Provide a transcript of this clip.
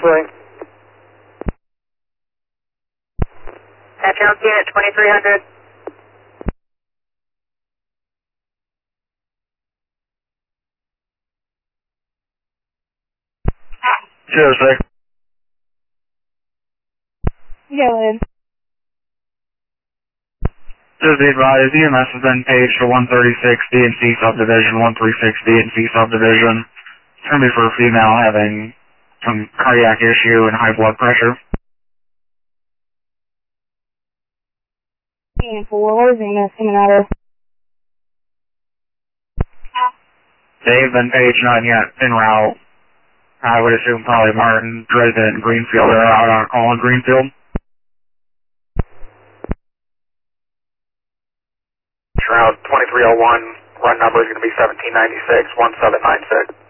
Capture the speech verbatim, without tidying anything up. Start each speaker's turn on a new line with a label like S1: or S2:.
S1: swing.
S2: Ambulance unit twenty-three hundred.
S3: zero six.
S4: Go ahead.
S3: Just be advised, E M S has been paged for one thirty-six D and C subdivision, one thirty-six D and C subdivision. It's going to be for a female having some cardiac issue and high blood pressure.
S4: And four, where's the E M S coming out of?
S3: They've been paged, not yet en route. I would assume probably Martin, Dresden, and Greenfield are out on call in Greenfield.
S1: Shroud twenty-three oh one, run number is going to be seventeen ninety-six, one seven nine six.